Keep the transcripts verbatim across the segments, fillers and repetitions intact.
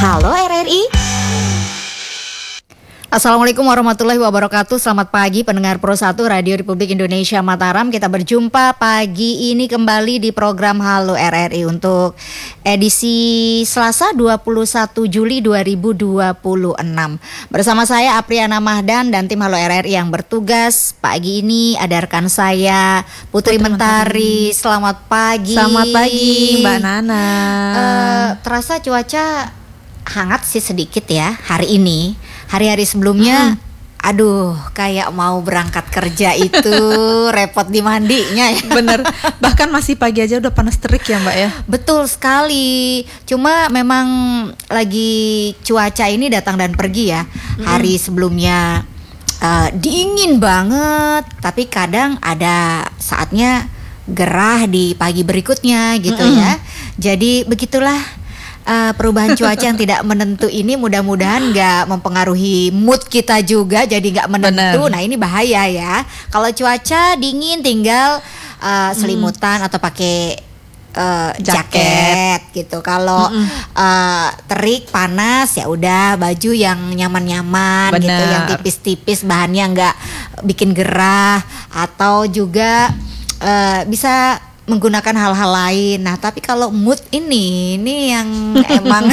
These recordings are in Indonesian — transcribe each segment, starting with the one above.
Halo R R I. Assalamualaikum warahmatullahi wabarakatuh. Selamat pagi pendengar Pro satu Radio Republik Indonesia Mataram. Kita berjumpa pagi ini kembali di program Halo R R I untuk edisi Selasa dua puluh satu Juli dua ribu dua puluh enam. Bersama saya Apriana Mahdan dan tim Halo R R I yang bertugas pagi ini ada rekan saya Putri, Putri Mentari. Mentari. Selamat pagi. Selamat pagi Mbak Nana. Uh, terasa cuaca hangat sih sedikit ya hari ini. Hari-hari sebelumnya, hmm. aduh, kayak mau berangkat kerja itu repot di mandinya ya. Bener, bahkan masih pagi aja udah panas terik ya Mbak ya. Betul sekali. Cuma memang lagi cuaca ini datang dan pergi ya. Hmm. Hari sebelumnya uh, dingin banget, tapi kadang ada saatnya gerah di pagi berikutnya gitu hmm. ya. Jadi begitulah. Uh, perubahan cuaca yang tidak menentu ini mudah-mudahan nggak mempengaruhi mood kita juga, jadi nggak menentu. Bener. Nah ini bahaya ya. Kalau cuaca dingin tinggal uh, selimutan hmm. atau pakai uh, jaket. jaket gitu. Kalau uh, terik panas ya udah baju yang nyaman-nyaman gitu, yang tipis-tipis bahannya nggak bikin gerah, atau juga uh, bisa menggunakan hal-hal lain. Nah tapi kalau mood ini ini yang emang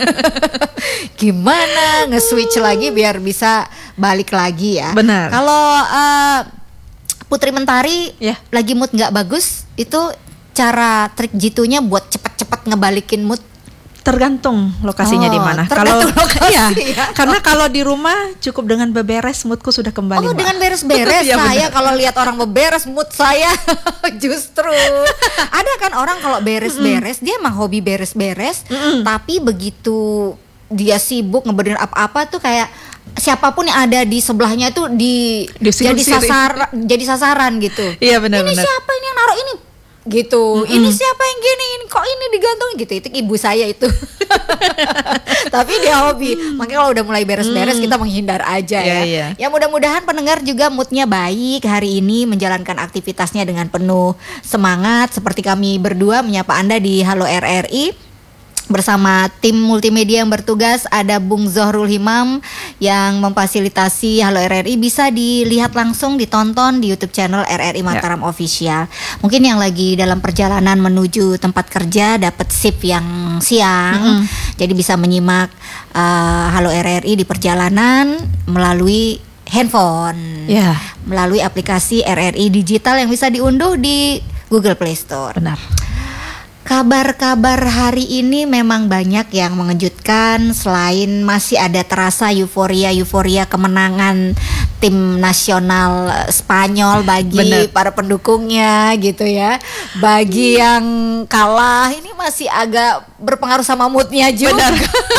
gimana nge-switch lagi biar bisa balik lagi ya. Benar. Kalau uh, Putri Mentari ya. Lagi mood nggak bagus, itu cara trik jitunya buat cepet-cepet ngebalikin mood? Tergantung lokasinya oh, di mana. Kalau ya, ya. Karena kalau di rumah cukup dengan beberes moodku sudah kembali. Oh, Mbak. Dengan beres-beres. ya, saya kalau lihat orang beberes mood saya justru ada kan orang kalau beres-beres, mm-mm. dia emang hobi beres-beres, mm-mm. tapi begitu dia sibuk ngebenerin apa-apa tuh kayak siapapun yang ada di sebelahnya tuh di Disir-sir. jadi sasar jadi sasaran gitu. Iya benar-benar. Ini siapa ini yang naruh ini? Gitu, mm-hmm. ini siapa yang gini, ini kok ini digantung gitu, itu ibu saya itu. Tapi dia hobi, makanya kalau udah mulai beres-beres mm. kita menghindar aja yeah, ya. Yeah. Ya mudah-mudahan pendengar juga moodnya baik hari ini, menjalankan aktivitasnya dengan penuh semangat seperti kami berdua menyapa Anda di Halo R R I. Bersama tim multimedia yang bertugas, ada Bung Zohrul Himam yang memfasilitasi Halo R R I, bisa dilihat langsung, ditonton di YouTube channel R R I Mataram ya. Official. Mungkin yang lagi dalam perjalanan menuju tempat kerja dapat shift yang siang, mm-hmm. jadi bisa menyimak uh, Halo R R I di perjalanan melalui handphone, yeah. melalui aplikasi R R I digital yang bisa diunduh di Google Play Store. Benar. Kabar-kabar hari ini memang banyak yang mengejutkan. Selain masih ada terasa euforia-euforia kemenangan tim nasional Spanyol bagi Bener. para pendukungnya gitu ya. Bagi yang kalah ini masih agak berpengaruh sama moodnya juga.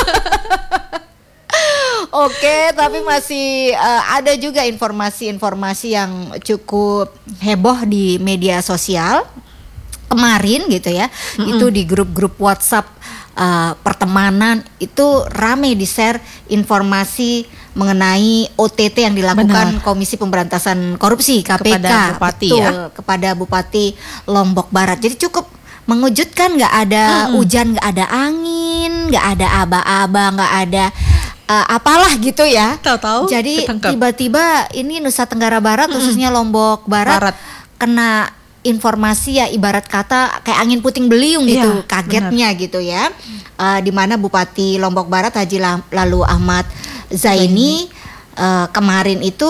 Oke, tapi masih uh, ada juga informasi-informasi yang cukup heboh di media sosial. Kemarin gitu ya, mm-hmm. itu di grup-grup WhatsApp uh, pertemanan itu rame di-share informasi mengenai O T T yang dilakukan Benar. Komisi Pemberantasan Korupsi K P K kepada Bupati betul, ya? kepada Bupati Lombok Barat. Jadi cukup mengejutkan, nggak ada mm-hmm. hujan, nggak ada angin, nggak ada aba-aba, nggak ada uh, apalah gitu ya. Tahu-tahu Jadi ketangkap. Tiba-tiba ini Nusa Tenggara Barat, mm-hmm. khususnya Lombok Barat, Barat. kena informasi ya ibarat kata kayak angin puting beliung gitu, ya, kagetnya benar. gitu ya. Uh, di mana Bupati Lombok Barat Haji Lalu Ahmad Zaini uh, kemarin itu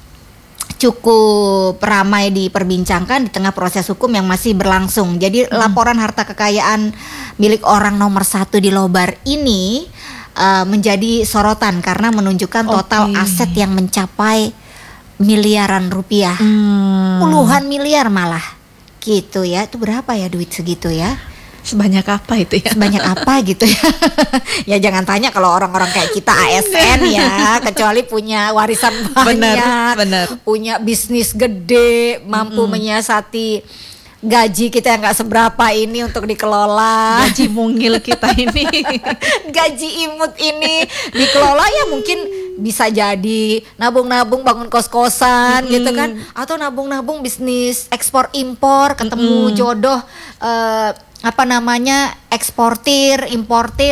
cukup ramai diperbincangkan di tengah proses hukum yang masih berlangsung. Jadi hmm. laporan harta kekayaan milik orang nomor satu di Lobar ini uh, menjadi sorotan karena menunjukkan total okay. aset yang mencapai miliaran rupiah, hmm. puluhan miliar malah. Gitu ya, itu berapa ya duit segitu ya? Sebanyak apa itu ya? Sebanyak apa gitu ya? Ya jangan tanya kalau orang-orang kayak kita A S N ya, kecuali punya warisan banyak, bener, bener. punya bisnis gede, mampu mm-hmm. menyiasati gaji kita yang nggak seberapa ini untuk dikelola, gaji mungil kita ini, gaji imut ini dikelola ya mungkin bisa jadi nabung-nabung bangun kos-kosan mm-hmm. gitu kan, atau nabung-nabung bisnis ekspor impor, ketemu mm-hmm. jodoh uh, apa namanya eksportir importir